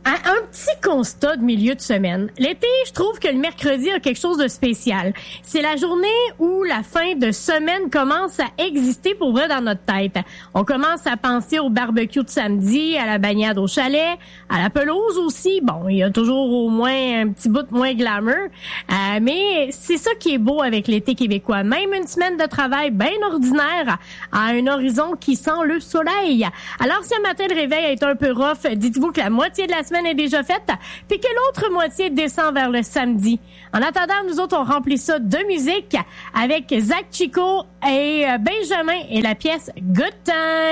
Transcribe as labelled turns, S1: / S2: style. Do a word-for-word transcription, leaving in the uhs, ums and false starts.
S1: Un, un petit constat de milieu de semaine. L'été, je trouve que le mercredi a quelque chose de spécial. C'est la journée où la fin de semaine commence à exister pour vrai dans notre tête. On commence à penser au barbecue de samedi, à la baignade au chalet, à la pelouse aussi. Bon, il y a toujours au moins un petit bout de moins glamour. Euh, mais c'est ça qui est beau avec l'été québécois. Même une semaine de travail bien ordinaire a un horizon qui sent le soleil. Alors, si un matin le réveil est un peu rough, dites-vous que la moitié de la semaine est déjà faite, puis que l'autre moitié descend vers le samedi. En attendant, nous autres, on remplit ça de musique avec Zach Chico et Benjamin et la pièce Good Time.